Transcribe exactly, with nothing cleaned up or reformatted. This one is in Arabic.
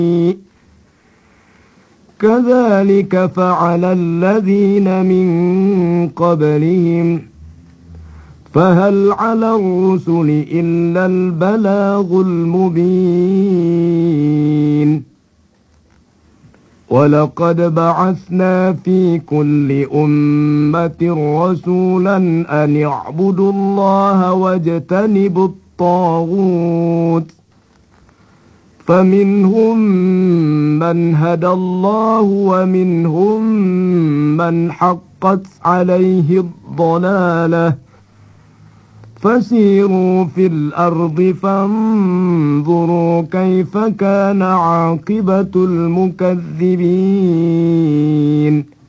كذلك فعل الذين من قبلهم فهل على الرسل إلا البلاغ المبين ولقد بعثنا في كل أمة رسولا أن اعبدوا الله واجتنبوا الطاغوت فمنهم من هدى الله ومنهم من حقت عليه الضلالة فسيروا في الأرض فانظروا كيف كان عاقبة المكذبين